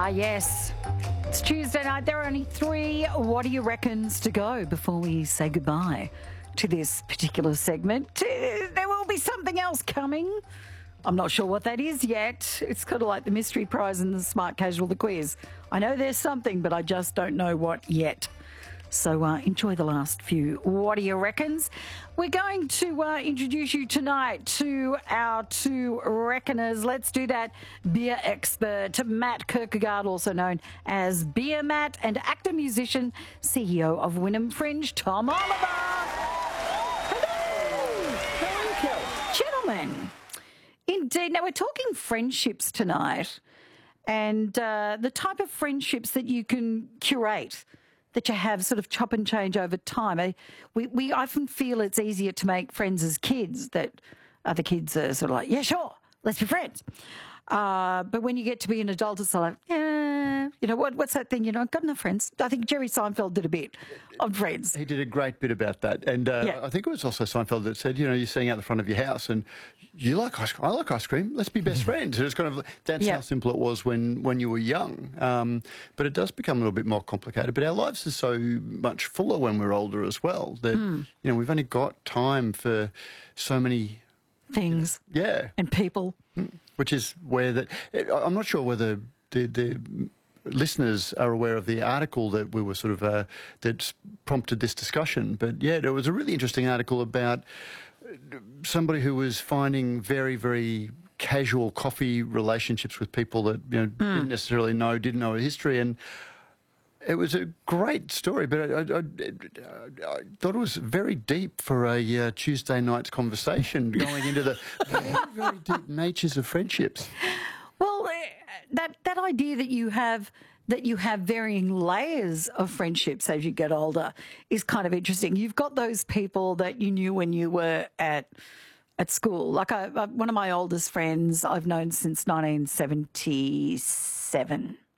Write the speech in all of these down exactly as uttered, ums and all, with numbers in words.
Ah, yes. It's Tuesday night. There are only three What Do You Reckons to go before we say goodbye to this particular segment. Uh, There will be something else coming. I'm not sure what that is yet. It's kind of like the mystery prize and the smart casual, the quiz. I know there's something, but I just don't know what yet. So uh, enjoy the last few What Do You Reckons? We're going to uh, introduce you tonight to our two reckoners. Let's do that. Beer expert Matt Kierkegaard, also known as Beer Matt, and actor, musician, C E O of Wynnum Fringe, Tom Oliver. Hello. Gentlemen, indeed. Now, we're talking friendships tonight, and uh, the type of friendships that you can curate, that you have sort of chop and change over time. I, we, we often feel it's easier to make friends as kids, that other kids are sort of like, yeah, sure, let's be friends. Uh, but when you get to be an adult, it's like, yeah, you know, what, what's that thing? You know, I've got enough friends. I think Jerry Seinfeld did a bit on Friends. He did a great bit about that. And uh, Yeah. I think it was also Seinfeld that said, you know, you're sitting out the front of your house and you like ice cream, I like ice cream, let's be best friends. And it's kind of, that's Yeah. how simple it was when, when you were young. Um, but it does become a little bit more complicated. But our lives are so much fuller when we're older as well that, you know, we've only got time for so many, Things yeah. and people. Which is where that, I'm not sure whether the, the listeners are aware of the article that we were sort of, uh, that prompted this discussion. But yeah, there was a really interesting article about somebody who was finding very, very casual coffee relationships with people that, you know, didn't necessarily know, didn't know a history. And it was a great story, but I, I, I, I thought it was very deep for a uh, Tuesday night's conversation, going into the very, very deep natures of friendships. Well, eh, that that idea that you have that you have varying layers of friendships as you get older is kind of interesting. You've got those people that you knew when you were at at school. Like I, I, one of my oldest friends I've known since nineteen seventy-seven.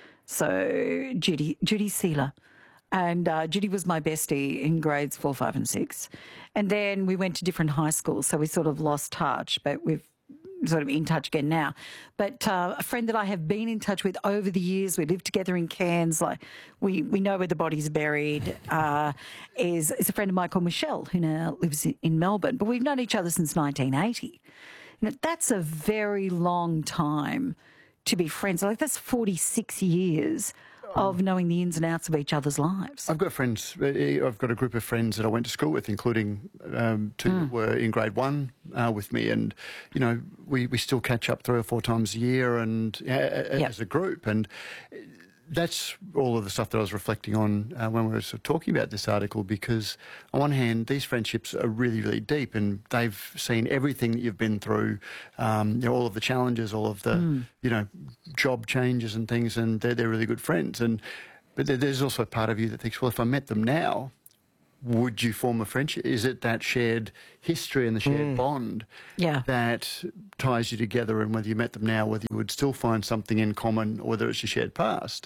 So Judy Judy Seeler. And uh, Judy was my bestie in grades four, five, and six. And then we went to different high schools, so we sort of lost touch, but we've sort of in touch again now. But uh, a friend that I have been in touch with over the years, we lived together in Cairns, like we, we know where the body's buried, uh, is, is a friend of mine called Michelle, who now lives in Melbourne. But we've known each other since nineteen eighty. You know, that's a very long time to be friends. Like that's forty-six years of knowing the ins and outs of each other's lives. I've got friends, uh, I've got a group of friends that I went to school with, including um, two that were in grade one uh, with me. And, you know, we, we still catch up three or four times a year and uh, Yep. as a group. And that's all of the stuff that I was reflecting on uh, when we were sort of talking about this article, because on one hand, these friendships are really, really deep and they've seen everything that you've been through, um, you know, all of the challenges, all of the, Mm. you know, job changes and things, and they're, they're really good friends. And but there- there's also a part of you that thinks, well, if I met them now, would you form a friendship? Is it that shared history and the shared bond Yeah. that ties you together? And whether you met them now, whether you would still find something in common, or whether it's your shared past.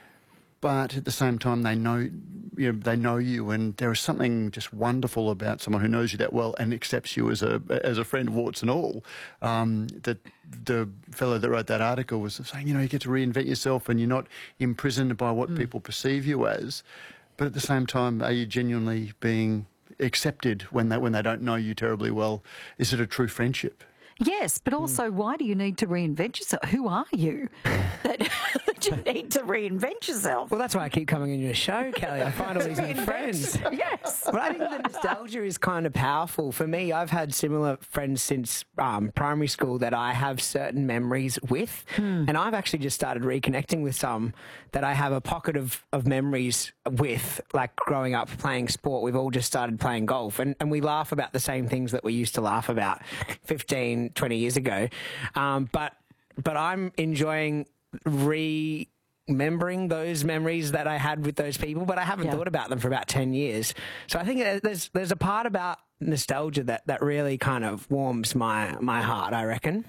But at the same time, they know, you know, they know you, and there is something just wonderful about someone who knows you that well and accepts you as a as a friend, warts and all. Um, that the fellow that wrote that article was saying, you know, you get to reinvent yourself, and you're not imprisoned by what people perceive you as. But at the same time, are you genuinely being accepted when they when they don't know you terribly well? Is it a true friendship? Yes, but also, why do you need to reinvent yourself? Who are you that, that you need to reinvent yourself? Well, that's why I keep coming on your show, Kelly. I find all these new friends. Yes. But I think the nostalgia is kind of powerful. For me, I've had similar friends since um, primary school that I have certain memories with. And I've actually just started reconnecting with some that I have a pocket of, of memories with, like growing up playing sport. We've all just started playing golf, and, and we laugh about the same things that we used to laugh about fifteen, twenty years ago. Um, but, but I'm enjoying re- remembering those memories that I had with those people, but I haven't Yeah. thought about them for about ten years. So I think there's there's a part about nostalgia that, that really kind of warms my, my heart, I reckon.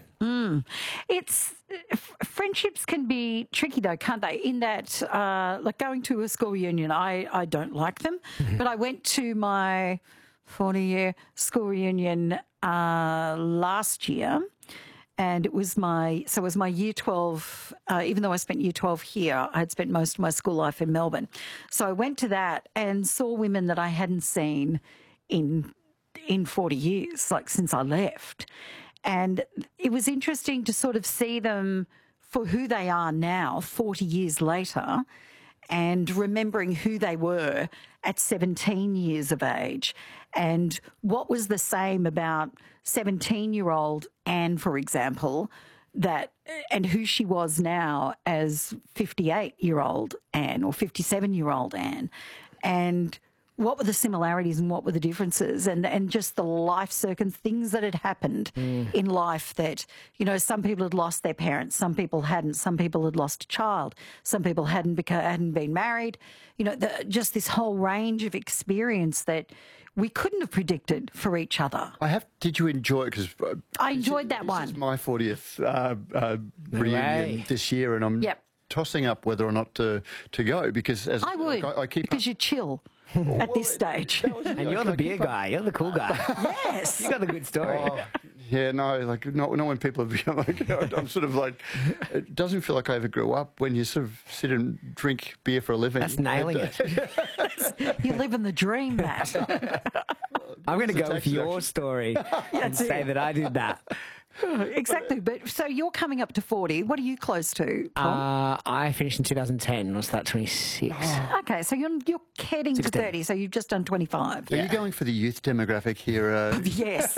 It's f- friendships can be tricky though, can't they? In that, uh, like going to a school reunion, I, I don't like them, but I went to my forty year school reunion uh, last year, And it was my, so it was my year twelve, uh, even though I spent year twelve here, I had spent most of my school life in Melbourne. So I went to that and saw women that I hadn't seen in in forty years, like since I left. And it was interesting to sort of see them for who they are now, forty years later, and remembering who they were at seventeen years of age and what was the same about seventeen-year-old Anne, for example, that and who she was now as fifty-eight-year-old Anne or fifty-seven-year-old Anne. And what were the similarities and what were the differences, and, and just the life circumstances, things that had happened mm. in life that, you know, some people had lost their parents, some people hadn't, some people had lost a child, some people hadn't beca- hadn't been married, you know, the, just this whole range of experience that we couldn't have predicted for each other. I have. Did you enjoy it? Because uh, I enjoyed this, that this one. This is my fortieth uh, uh, reunion Hooray. this year, and I'm yep. tossing up whether or not to, to go because as I would like, I, I keep because you're chill at well, this stage. And you're the beer guy. You're the cool guy. Yes. You got the good story. Oh, yeah, no, like not, not when people are like, I'm sort of like, it doesn't feel like I ever grew up when you sort of sit and drink beer for a living. That's nailing it. You're living the dream, Matt. I'm going to go with taxi your deduction. story and That's say it. that I did that. Exactly. But so you're coming up to forty. What are you close to, Tom? Uh, I finished in two thousand ten. What's that, twenty-six? Okay, so you're you're heading to sixteen. thirty, so you've just done twenty-five. Are you going for the youth demographic here? Uh, Yes.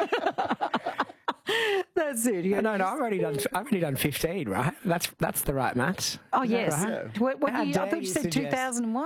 That's it. No, Yeah. no, no, I've already done. I've already done fifteen, right? That's that's the right maths. Oh, Is that yes. right? What, what How year? I dare thought you you said suggest- two thousand one.